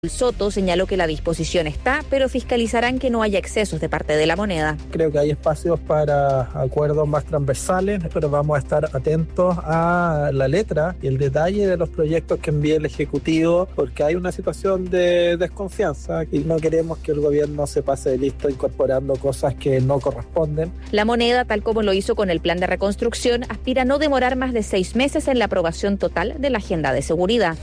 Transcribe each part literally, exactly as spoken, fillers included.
Soto señaló que la disposición está, pero fiscalizarán que no haya excesos de parte de la moneda. Creo que hay espacios para acuerdos más transversales, pero vamos a estar atentos a la letra y el detalle de los proyectos que envíe el Ejecutivo, porque hay una situación de desconfianza y no queremos que el gobierno se pase de listo incorporando cosas que no corresponden. La moneda, tal como lo hizo con el plan de reconstrucción, aspira a no demorar más de seis meses en la aprobación total de la agenda de seguridad.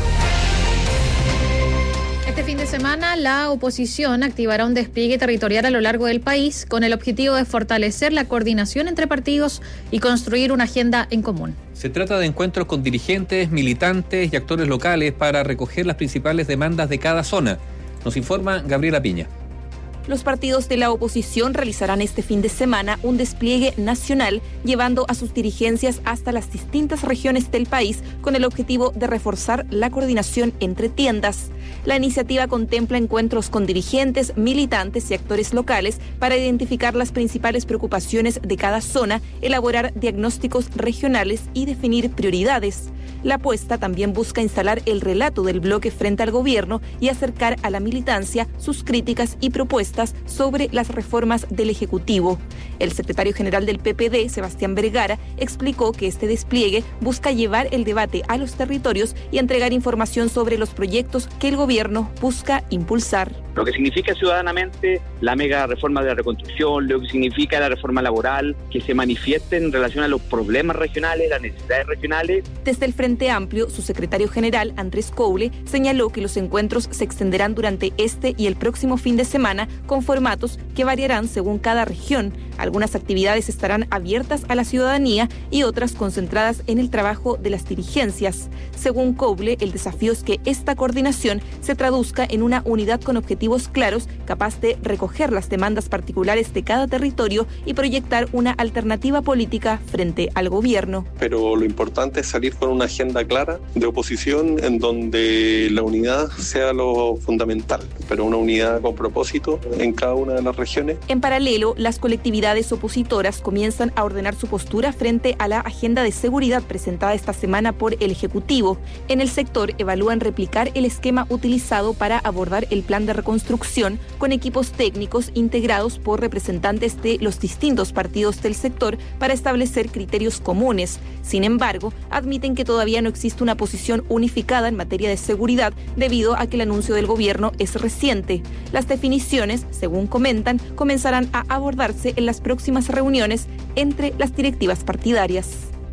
Este fin de semana, la oposición activará un despliegue territorial a lo largo del país con el objetivo de fortalecer la coordinación entre partidos y construir una agenda en común. Se trata de encuentros con dirigentes, militantes y actores locales para recoger las principales demandas de cada zona. Nos informa Gabriela Piña. Los partidos de la oposición realizarán este fin de semana un despliegue nacional, llevando a sus dirigencias hasta las distintas regiones del país con el objetivo de reforzar la coordinación entre tiendas. La iniciativa contempla encuentros con dirigentes, militantes y actores locales para identificar las principales preocupaciones de cada zona, elaborar diagnósticos regionales y definir prioridades. La apuesta también busca instalar el relato del bloque frente al gobierno y acercar a la militancia sus críticas y propuestas sobre las reformas del Ejecutivo. El secretario general del P P D, Sebastián Vergara, explicó que este despliegue busca llevar el debate a los territorios y entregar información sobre los proyectos que el gobierno busca impulsar. Lo que significa ciudadanamente la mega reforma de la reconstrucción, lo que significa la reforma laboral, que se manifieste en relación a los problemas regionales, las necesidades regionales. Desde el Frente Amplio, su secretario general, Andrés Coule, señaló que los encuentros se extenderán durante este y el próximo fin de semana con formatos que variarán según cada región. Algunas actividades estarán abiertas a la ciudadanía y otras concentradas en el trabajo de las dirigencias. Según Coble, el desafío es que esta coordinación se traduzca en una unidad con objetivos claros, capaz de recoger las demandas particulares de cada territorio y proyectar una alternativa política frente al gobierno. Pero lo importante es salir con una agenda clara de oposición en donde la unidad sea lo fundamental, pero una unidad con propósito en cada una de las regiones. En paralelo, las colectividades opositoras comienzan a ordenar su postura frente a la agenda de seguridad presentada esta semana por el Ejecutivo. En el sector evalúan replicar el esquema utilizado para abordar el plan de reconstrucción con equipos técnicos integrados por representantes de los distintos partidos del sector para establecer criterios comunes. Sin embargo, admiten que todavía no existe una posición unificada en materia de seguridad debido a que el anuncio del gobierno es reciente. Las definiciones, según comentan, comenzarán a abordarse en las próximas reuniones entre las directivas partidarias.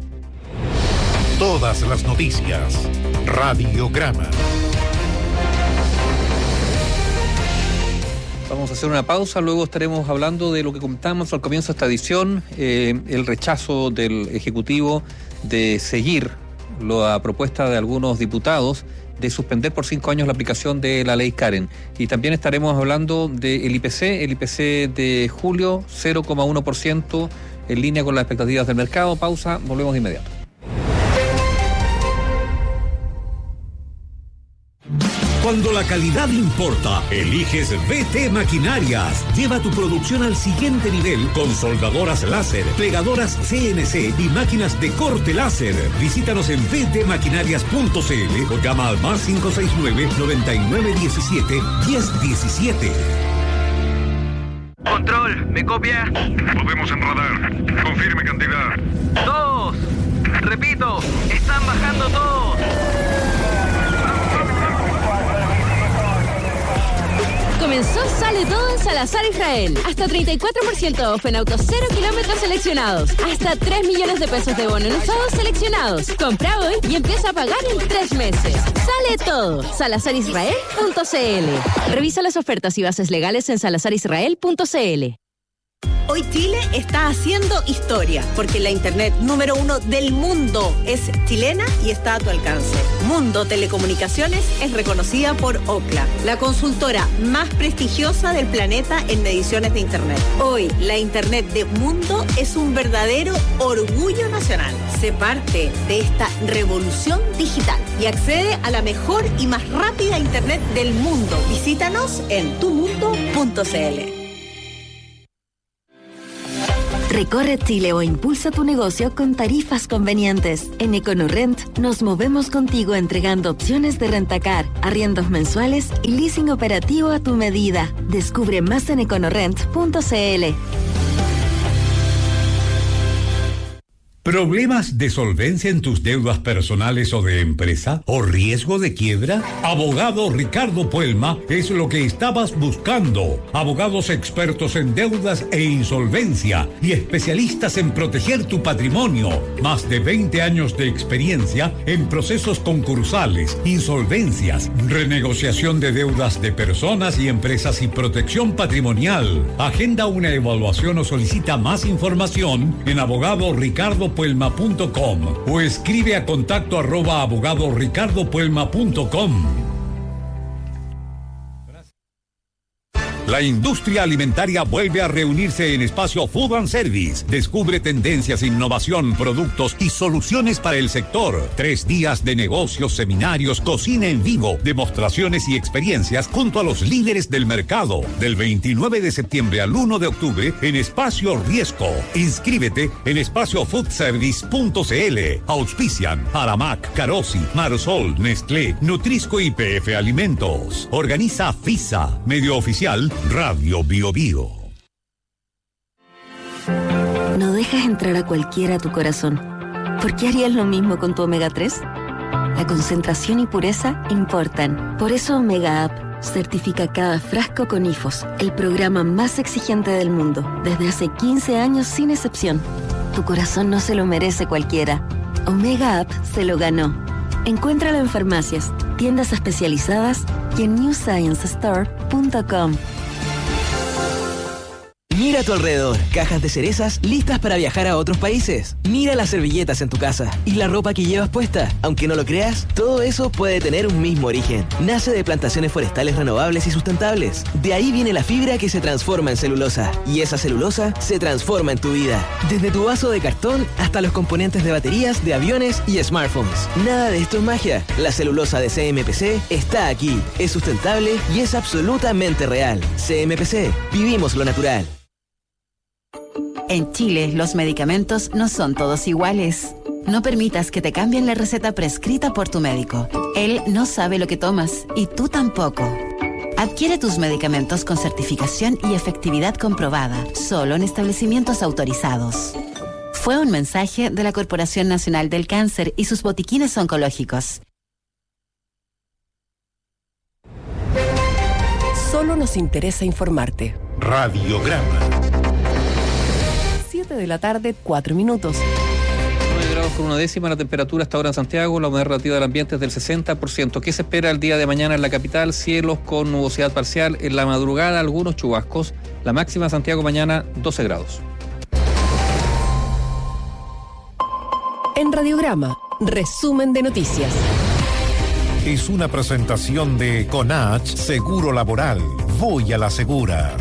Todas las noticias. Radiograma. Vamos a hacer una pausa, luego estaremos hablando de lo que comentamos al comienzo de esta edición, eh, el rechazo del Ejecutivo de seguir la propuesta de algunos diputados de suspender por cinco años la aplicación de la ley Karen. Y también estaremos hablando del I P C, el I P C de julio, cero coma uno por ciento, en línea con las expectativas del mercado. Pausa, volvemos de inmediato. Cuando la calidad importa, eliges V T Maquinarias. Lleva tu producción al siguiente nivel con soldadoras láser, pegadoras C N C y máquinas de corte láser. Visítanos en v t maquinarias punto c l o llama al más cinco seis nueve, noventa y nueve diecisiete, diez diecisiete. Control, ¿me copia? Podemos en radar. Confirme cantidad. Dos. Repito, están bajando todos. Comenzó Sale Todo en Salazar Israel. Hasta treinta y cuatro por ciento off en autos cero kilómetros seleccionados. Hasta tres millones de pesos de bono en usados seleccionados. Compra hoy y empieza a pagar en tres meses. Sale Todo. salazar israel punto c l. Revisa las ofertas y bases legales en salazar israel punto c l. Hoy Chile está haciendo historia, porque la internet número uno del mundo es chilena y está a tu alcance. Mundo Telecomunicaciones es reconocida por Ookla, la consultora más prestigiosa del planeta en mediciones de internet. Hoy, la internet de Mundo es un verdadero orgullo nacional. Sé parte de esta revolución digital y accede a la mejor y más rápida internet del mundo. Visítanos en tu mundo punto c l. Recorre Chile o impulsa tu negocio con tarifas convenientes. En EconoRent nos movemos contigo entregando opciones de rentacar, arriendos mensuales y leasing operativo a tu medida. Descubre más en econorent punto c l. ¿Problemas de solvencia en tus deudas personales o de empresa? ¿O riesgo de quiebra? Abogado Ricardo Puelma es lo que estabas buscando. Abogados expertos en deudas e insolvencia y especialistas en proteger tu patrimonio. Más de veinte años de experiencia en procesos concursales, insolvencias, renegociación de deudas de personas y empresas y protección patrimonial. Agenda una evaluación o solicita más información en abogado Ricardo puelma punto com o escribe a contacto arroba abogado ricardo puelma punto com. La industria alimentaria vuelve a reunirse en Espacio Food and Service. Descubre tendencias, innovación, productos y soluciones para el sector. Tres días de negocios, seminarios, cocina en vivo, demostraciones y experiencias junto a los líderes del mercado. Del veintinueve de septiembre al uno de octubre en Espacio Riesco. Inscríbete en espacio food service punto c l. Auspician Aramac, Carosi, Marsol, Nestlé, Nutrisco y P F Alimentos. Organiza FISA, medio oficial Radio Bio Bio. No dejas entrar a cualquiera a tu corazón. ¿Por qué harías lo mismo con tu omega tres? La concentración y pureza importan. Por eso Omega Up certifica cada frasco con I F O S, el programa más exigente del mundo, desde hace quince años sin excepción. Tu corazón no se lo merece cualquiera. Omega Up se lo ganó. Encuéntralo en farmacias, tiendas especializadas y en new science store punto com. Mira a tu alrededor, cajas de cerezas listas para viajar a otros países. Mira las servilletas en tu casa y la ropa que llevas puesta. Aunque no lo creas, todo eso puede tener un mismo origen. Nace de plantaciones forestales renovables y sustentables. De ahí viene la fibra que se transforma en celulosa. Y esa celulosa se transforma en tu vida. Desde tu vaso de cartón hasta los componentes de baterías, de aviones y smartphones. Nada de esto es magia. La celulosa de C M P C está aquí. Es sustentable y es absolutamente real. C M P C. Vivimos lo natural. En Chile, los medicamentos no son todos iguales. No permitas que te cambien la receta prescrita por tu médico. Él no sabe lo que tomas y tú tampoco. Adquiere tus medicamentos con certificación y efectividad comprobada, solo en establecimientos autorizados. Fue un mensaje de la Corporación Nacional del Cáncer y sus botiquines oncológicos. Solo nos interesa informarte. Radiograma. siete de la tarde, cuatro minutos. nueve grados con una décima la temperatura hasta ahora en Santiago, la humedad relativa del ambiente es del sesenta por ciento. ¿Qué se espera el día de mañana en la capital? Cielos con nubosidad parcial, en la madrugada algunos chubascos. La máxima en Santiago mañana doce grados. En Radiograma, resumen de noticias. Es una presentación de Conach Seguro Laboral. Voy a la segura.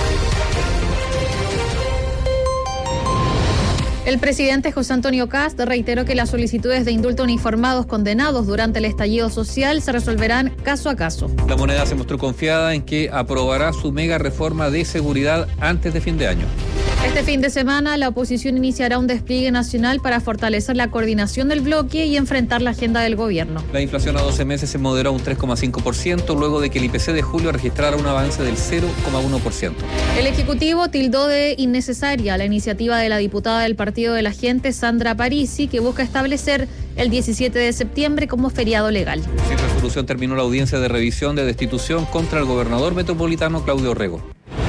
El presidente José Antonio Kast reiteró que las solicitudes de indulto uniformados condenados durante el estallido social se resolverán caso a caso. La moneda se mostró confiada en que aprobará su mega reforma de seguridad antes de fin de año. Este fin de semana, la oposición iniciará un despliegue nacional para fortalecer la coordinación del bloque y enfrentar la agenda del gobierno. La inflación a doce meses se moderó a un tres coma cinco por ciento luego de que el I P C de julio registrara un avance del cero coma uno por ciento. El Ejecutivo tildó de innecesaria la iniciativa de la diputada del Partido de la Gente, Sandra Parisi, que busca establecer el diecisiete de septiembre como feriado legal. Sin resolución terminó la audiencia de revisión de destitución contra el gobernador metropolitano Claudio Orrego.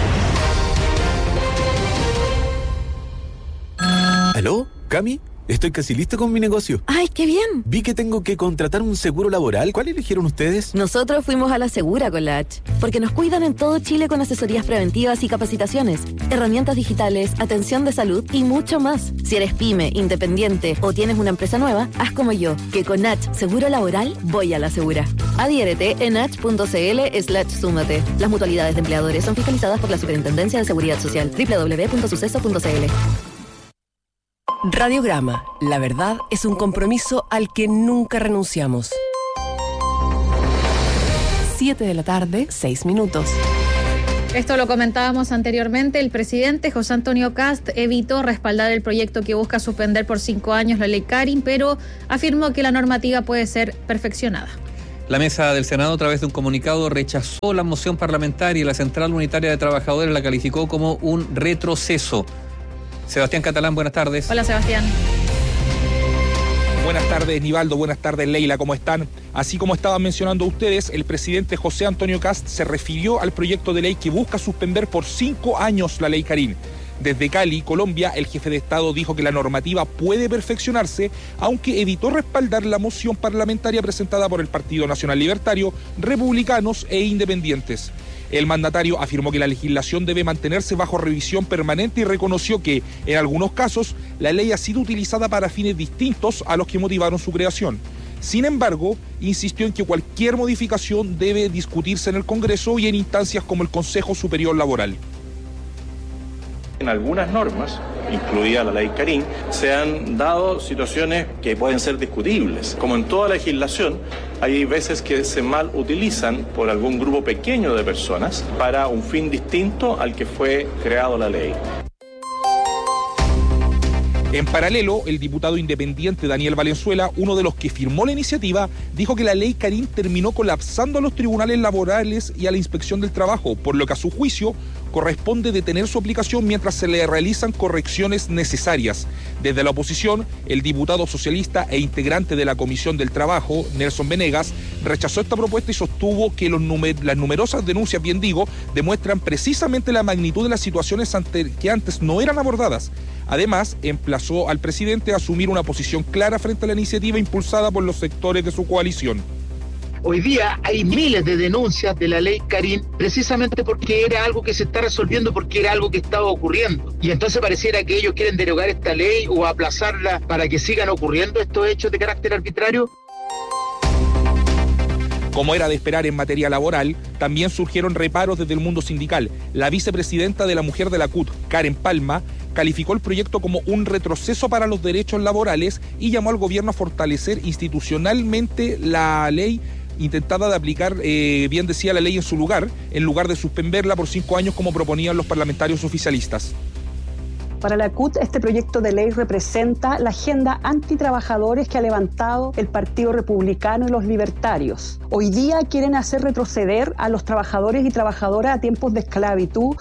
¿Aló? ¿Cami? Estoy casi listo con mi negocio. ¡Ay, qué bien! Vi que tengo que contratar un seguro laboral. ¿Cuál eligieron ustedes? Nosotros fuimos a la Segura con la H, porque nos cuidan en todo Chile con asesorías preventivas y capacitaciones, herramientas digitales, atención de salud y mucho más. Si eres pyme, independiente o tienes una empresa nueva, haz como yo, que con H Seguro Laboral voy a la Segura. Adhiérete en h punto c l slash súmate. Las mutualidades de empleadores son fiscalizadas por la Superintendencia de Seguridad Social. doble u doble u doble u punto suceso punto c l. Radiograma. La verdad es un compromiso al que nunca renunciamos. siete de la tarde, seis minutos. Esto lo comentábamos anteriormente. El presidente José Antonio Kast evitó respaldar el proyecto que busca suspender por cinco años la ley Karin, pero afirmó que la normativa puede ser perfeccionada. La mesa del Senado, a través de un comunicado, rechazó la moción parlamentaria y la Central Unitaria de Trabajadores la calificó como un retroceso. Sebastián Catalán, buenas tardes. Hola, Sebastián. Buenas tardes, Nivaldo. Buenas tardes, Leila. ¿Cómo están? Así como estaban mencionando ustedes, el presidente José Antonio Kast se refirió al proyecto de ley que busca suspender por cinco años la ley Karin. Desde Cali, Colombia, el jefe de Estado dijo que la normativa puede perfeccionarse, aunque evitó respaldar la moción parlamentaria presentada por el Partido Nacional Libertario, republicanos e independientes. El mandatario afirmó que la legislación debe mantenerse bajo revisión permanente y reconoció que, en algunos casos, la ley ha sido utilizada para fines distintos a los que motivaron su creación. Sin embargo, insistió en que cualquier modificación debe discutirse en el Congreso y en instancias como el Consejo Superior Laboral. En algunas normas, incluida la ley Karin, se han dado situaciones que pueden ser discutibles. Como en toda legislación, hay veces que se mal utilizan por algún grupo pequeño de personas para un fin distinto al que fue creado la ley. En paralelo, el diputado independiente Daniel Valenzuela, uno de los que firmó la iniciativa, dijo que la ley Karin terminó colapsando a los tribunales laborales y a la Inspección del Trabajo, por lo que a su juicio corresponde detener su aplicación mientras se le realizan correcciones necesarias. Desde la oposición, el diputado socialista e integrante de la Comisión del Trabajo, Nelson Venegas, rechazó esta propuesta y sostuvo que los numer- las numerosas denuncias, bien digo, demuestran precisamente la magnitud de las situaciones ante- que antes no eran abordadas. Además, emplazó al presidente a asumir una posición clara frente a la iniciativa impulsada por los sectores de su coalición. Hoy día hay miles de denuncias de la ley Karin precisamente porque era algo que se está resolviendo, porque era algo que estaba ocurriendo. Y entonces pareciera que ellos quieren derogar esta ley o aplazarla para que sigan ocurriendo estos hechos de carácter arbitrario. Como era de esperar en materia laboral, también surgieron reparos desde el mundo sindical. La vicepresidenta de la Mujer de la C U T, Karen Palma, calificó el proyecto como un retroceso para los derechos laborales y llamó al gobierno a fortalecer institucionalmente la ley intentada de aplicar, eh, bien decía, la ley en su lugar, en lugar de suspenderla por cinco años como proponían los parlamentarios oficialistas. Para la C U T, este proyecto de ley representa la agenda antitrabajadores que ha levantado el Partido Republicano y los libertarios. Hoy día quieren hacer retroceder a los trabajadores y trabajadoras a tiempos de esclavitud.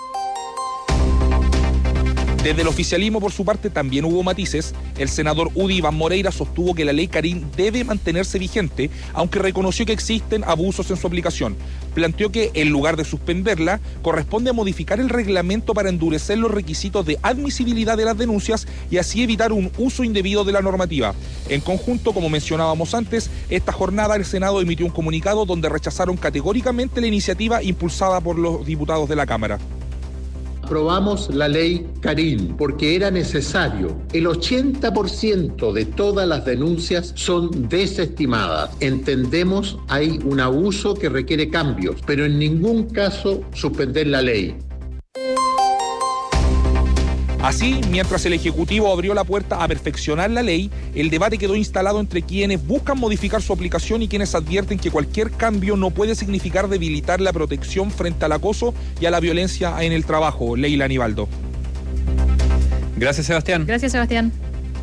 Desde el oficialismo, por su parte, también hubo matices. El senador Udi Iván Moreira sostuvo que la ley Karin debe mantenerse vigente, aunque reconoció que existen abusos en su aplicación. Planteó que, en lugar de suspenderla, corresponde modificar el reglamento para endurecer los requisitos de admisibilidad de las denuncias y así evitar un uso indebido de la normativa. En conjunto, como mencionábamos antes, esta jornada el Senado emitió un comunicado donde rechazaron categóricamente la iniciativa impulsada por los diputados de la Cámara. Aprobamos la ley Karin porque era necesario. El ochenta por ciento de todas las denuncias son desestimadas. Entendemos hay un abuso que requiere cambios, pero en ningún caso suspender la ley. Así, mientras el Ejecutivo abrió la puerta a perfeccionar la ley, el debate quedó instalado entre quienes buscan modificar su aplicación y quienes advierten que cualquier cambio no puede significar debilitar la protección frente al acoso y a la violencia en el trabajo. Leila Nivaldo. Gracias, Sebastián. Gracias, Sebastián.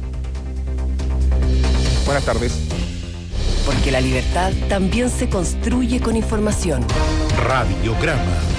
Buenas tardes. Porque la libertad también se construye con información. Radiograma.